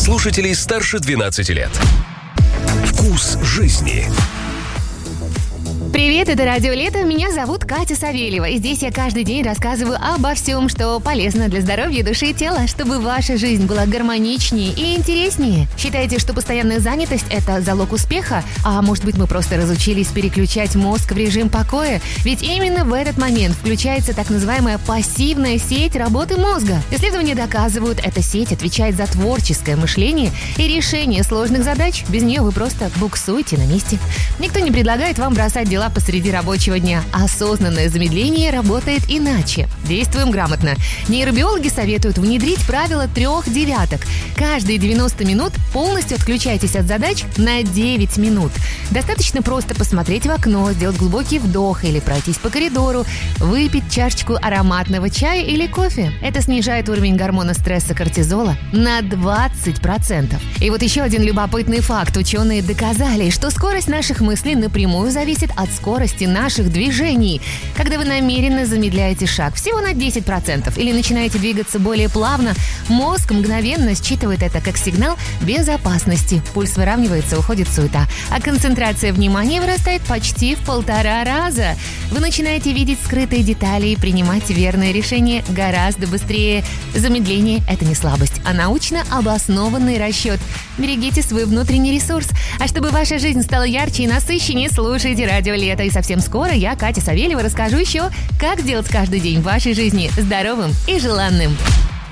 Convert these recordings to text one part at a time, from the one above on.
слушателей старше 12 лет. Вкус жизни. Привет, это Радио Лето. Меня зовут Катя Савельева. И здесь я каждый день рассказываю обо всем, что полезно для здоровья души и тела, чтобы ваша жизнь была гармоничнее и интереснее. Считаете, что постоянная занятость – это залог успеха? А может быть, мы просто разучились переключать мозг в режим покоя? Ведь именно в этот момент включается так называемая пассивная сеть работы мозга. Исследования доказывают, эта сеть отвечает за творческое мышление и решение сложных задач. Без нее вы просто буксуете на месте. Никто не предлагает вам бросать дела посреди рабочего дня. Осознанное замедление работает иначе. Действуем грамотно. Нейробиологи советуют внедрить правило 3 девяток. Каждые 90 минут полностью отключайтесь от задач на 9 минут. Достаточно просто посмотреть в окно, сделать глубокий вдох или пройтись по коридору, выпить чашечку ароматного чая или кофе. Это снижает уровень гормона стресса кортизола на 20%. И вот еще один любопытный факт. Ученые доказали, что скорость наших мыслей напрямую зависит от скорости наших движений. Когда вы намеренно замедляете шаг всего на 10% или начинаете двигаться более плавно, мозг мгновенно считывает это как сигнал безопасности. Пульс выравнивается, уходит суета, а концентрация внимания вырастает почти в 1,5 раза. Вы начинаете видеть скрытые детали и принимать верные решения гораздо быстрее. Замедление – это не слабость, а научно обоснованный расчет. Берегите свой внутренний ресурс. А чтобы ваша жизнь стала ярче и насыщеннее, слушайте Радио Лето. И совсем скоро я, Катя Савельева, расскажу еще, как сделать каждый день в вашей жизни здоровым и желанным.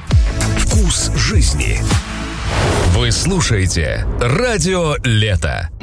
Вкус жизни. Вы слушаете Радио Лето.